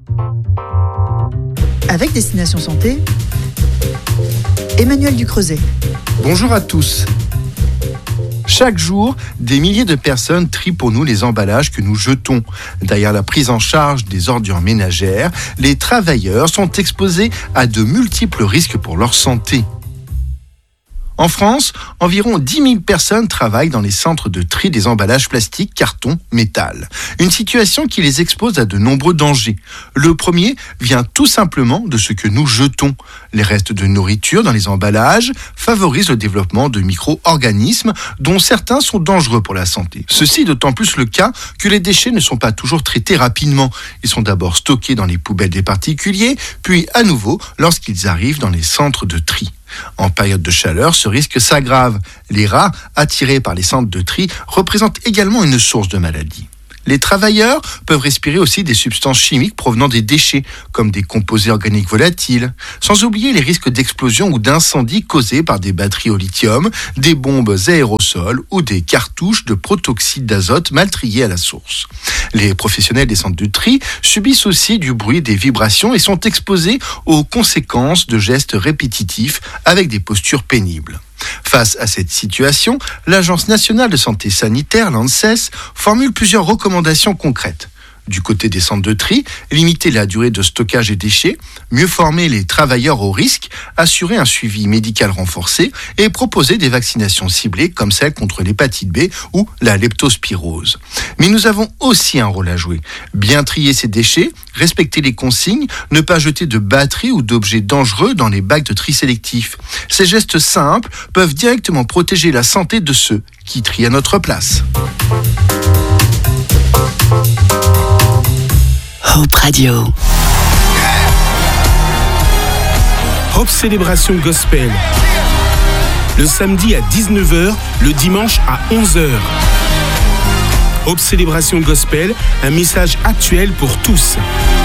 Avec Destination Santé, Emmanuel Ducreuset. Bonjour à tous. Chaque jour, des milliers de personnes trient pour nous les emballages que nous jetons. Derrière la prise en charge des ordures ménagères, les travailleurs sont exposés à de multiples risques pour leur santé. En France, environ 10 000 personnes travaillent dans les centres de tri des emballages plastiques, carton, métal. Une situation qui les expose à de nombreux dangers. Le premier vient tout simplement de ce que nous jetons. Les restes de nourriture dans les emballages favorisent le développement de micro-organismes dont certains sont dangereux pour la santé. Ceci est d'autant plus le cas que les déchets ne sont pas toujours traités rapidement. Ils sont d'abord stockés dans les poubelles des particuliers, puis à nouveau lorsqu'ils arrivent dans les centres de tri. En période de chaleur, ce risque s'aggrave. Les rats, attirés par les centres de tri, représentent également une source de maladies. Les travailleurs peuvent respirer aussi des substances chimiques provenant des déchets, comme des composés organiques volatiles, sans oublier les risques d'explosion ou d'incendie causés par des batteries au lithium, des bombes aérosols ou des cartouches de protoxyde d'azote mal triées à la source. Les professionnels des centres de tri subissent aussi du bruit, des vibrations et sont exposés aux conséquences de gestes répétitifs avec des postures pénibles. Face à cette situation, l'Agence nationale de santé sanitaire, l'ANSES, formule plusieurs recommandations concrètes. Du côté des centres de tri, limiter la durée de stockage des déchets, mieux former les travailleurs au risque, assurer un suivi médical renforcé et proposer des vaccinations ciblées comme celle contre l'hépatite B ou la leptospirose. Mais nous avons aussi un rôle à jouer. Bien trier ces déchets, respecter les consignes, ne pas jeter de batteries ou d'objets dangereux dans les bacs de tri sélectifs. Ces gestes simples peuvent directement protéger la santé de ceux qui trient à notre place. Hope Radio. Hope Célébration Gospel. Le samedi à 19h, le dimanche à 11h. Hope Célébration Gospel, un message actuel pour tous.